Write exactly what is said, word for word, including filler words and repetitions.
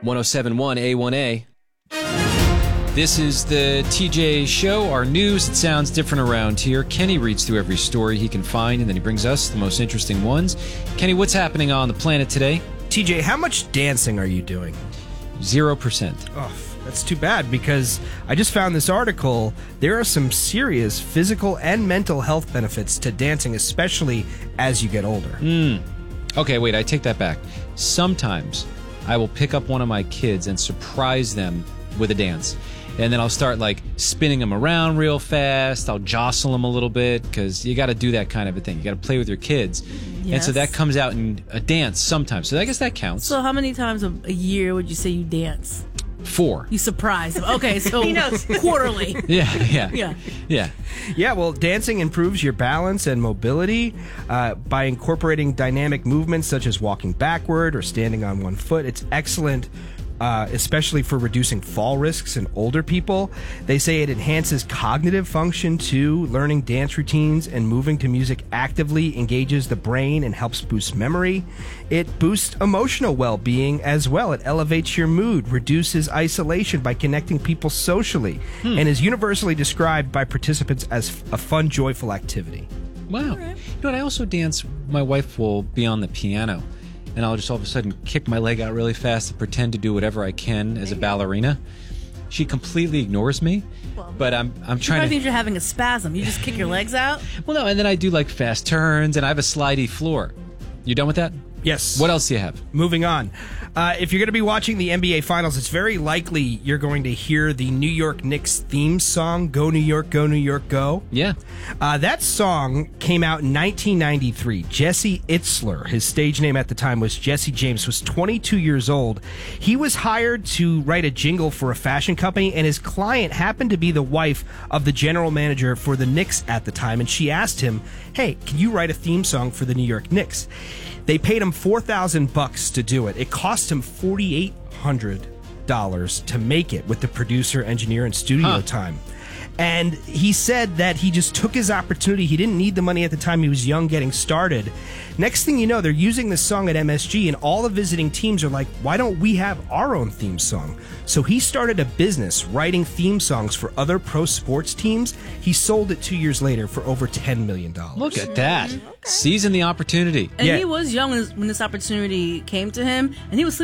one oh seven point one A one A. This is the T J Show, our news. It sounds different around here. Kenny reads through every story he can find, and then he brings us the most interesting ones. Kenny, what's happening on the planet today? T J, how much dancing are you doing? Zero percent. Oh, that's too bad, because I just found this article. There are some serious physical and mental health benefits to dancing, especially as you get older. Mm. Okay, wait, I take that back. Sometimes I will pick up one of my kids and surprise them with a dance. And then I'll start, like, spinning them around real fast. I'll jostle them a little bit, because you got to do that kind of a thing. You got to play with your kids. Yes. And so that comes out in a dance sometimes. So I guess that counts. So how many times a, a year would you say you dance? Four. You surprise them. Okay, so He knows. quarterly. Yeah, yeah. Yeah. Yeah. Yeah, well, dancing improves your balance and mobility uh, by incorporating dynamic movements such as walking backward or standing on one foot. It's excellent, uh, especially for reducing fall risks in older people. They say it enhances cognitive function too. Learning dance routines and moving to music actively engages the brain and helps boost memory. It boosts emotional well-being as well. It elevates your mood, reduces isolation by connecting people socially, hmm. and is universally described by participants as a fun, joyful activity. Wow. You know what? I also dance. My wife will be on the piano, and I'll just all of a sudden kick my leg out really fast and pretend to do whatever I can as a ballerina. She completely ignores me, but I'm I'm She trying probably to. thinks you're having a spasm. You just kick your legs out. Well, no, and then I do like fast turns, and I have a slidey floor. You done with that? Yes. What else do you have? Moving on. Uh, if you're going to be watching the N B A Finals, it's very likely you're going to hear the New York Knicks theme song, Go New York, Go New York, Go. Yeah. Uh, that song came out in nineteen ninety-three. Jesse Itzler, his stage name at the time was Jesse James, was twenty-two years old. He was hired to write a jingle for a fashion company, and his client happened to be the wife of the general manager for the Knicks at the time, and she asked him, hey, can you write a theme song for the New York Knicks? They paid him four thousand bucks to do it. It cost him forty-eight hundred dollars to make it with the producer, engineer, and studio Huh. time. And he said that he just took his opportunity. He didn't need the money at the time. He was young, getting started. Next thing you know, they're using this song at M S G, and all the visiting teams are like, why don't we have our own theme song? So he started a business writing theme songs for other pro sports teams. He sold it two years later for over ten million dollars. Look at that. Seizing the opportunity. And Yeah. he was young when this- when this opportunity came to him, and he was